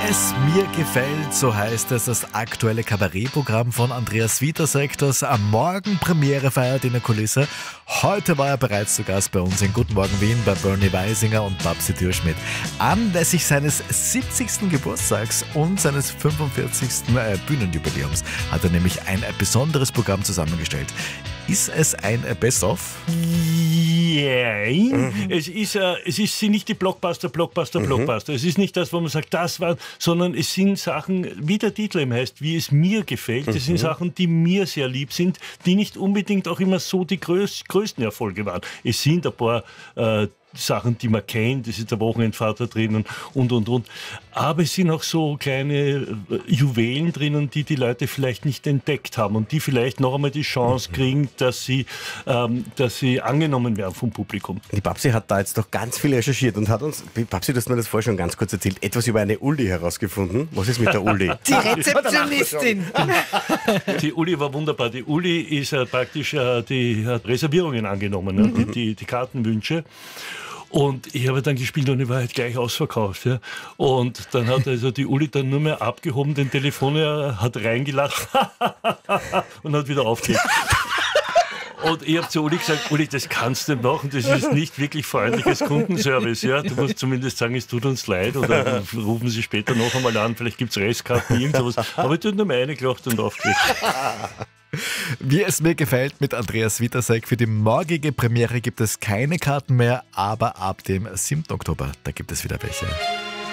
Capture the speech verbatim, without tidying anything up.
es mir gefällt, so heißt es, das aktuelle Kabarettprogramm von Andreas Witasek, das am Morgen Premiere feiert in der Kulisse. Heute war er bereits zu Gast bei uns in Guten Morgen Wien bei Bernie Weisinger und Babsi Dürschmidt. Anlässlich seines siebzigsten Geburtstags und seines fünfundvierzigsten Äh, Bühnenjubiläums hat er nämlich ein besonderes Programm zusammengestellt. Ist es ein Best-of? Yeah. Mhm. Es ist, äh, es ist sind nicht die Blockbuster, Blockbuster, mhm. Blockbuster. Es ist nicht das, wo man sagt, das war, sondern es sind Sachen, wie der Titel eben heißt, wie es mir gefällt. Es mhm. sind Sachen, die mir sehr lieb sind, die nicht unbedingt auch immer so die größ, größten Erfolge waren. Es sind ein paar äh, Sachen, die man kennt, es ist der Wochenendvater drinnen und, und, und. Aber es sind auch so kleine Juwelen drinnen, die die Leute vielleicht nicht entdeckt haben und die vielleicht noch einmal die Chance kriegen, dass sie, ähm, dass sie angenommen werden vom Publikum. Die Babsi hat da jetzt doch ganz viel recherchiert und hat uns, Babsi, du hast mir das vorher schon ganz kurz erzählt, etwas über eine Uli herausgefunden. Was ist mit der Uli? Die Rezeptionistin. Die Uli war wunderbar. Die Uli ist äh, praktisch, äh, die hat Reservierungen angenommen, mhm. die, die, die Kartenwünsche. Und ich habe dann gespielt und ich war halt gleich ausverkauft. Ja. Und dann hat also die Uli dann nur mehr abgehoben, den Telefon, hat reingelacht und hat wieder aufgelegt. Und ich habe zu Uli gesagt, Uli, das kannst du nicht machen, das ist nicht wirklich freundliches Kundenservice. Ja. Du musst zumindest sagen, es tut uns leid oder rufen Sie später noch einmal an, vielleicht gibt es Restkarten, irgendwas. Aber ich habe nur meine gelacht und aufgelegt. Wie es mir gefällt mit Andreas Witasek. Für die morgige Premiere gibt es keine Karten mehr, aber ab dem siebten Oktober, da gibt es wieder welche.